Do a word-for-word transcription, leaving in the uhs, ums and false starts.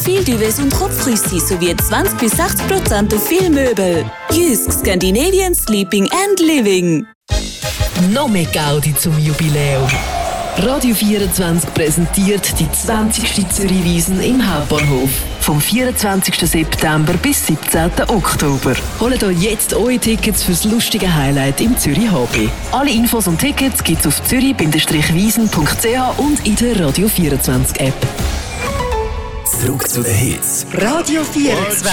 viel Duves und Kopfrüste sowie zwanzig bis sechzig Prozent auf viele Möbel. Jysk Scandinavian Sleeping and Living. Noch mehr Gaudi zum Jubiläum. Radio vierundzwanzig präsentiert die zwanzigste Zürich-Wiesn im Hauptbahnhof. Vom vierundzwanzigsten September bis siebzehnten Oktober. Holt euch jetzt eure Tickets fürs lustige Highlight im Zürich H B. Alle Infos und Tickets gibt's auf zürich wiesen punkt c h und in der Radio vierundzwanzig App. Zurück zu den Hits. Radio vierundzwanzig.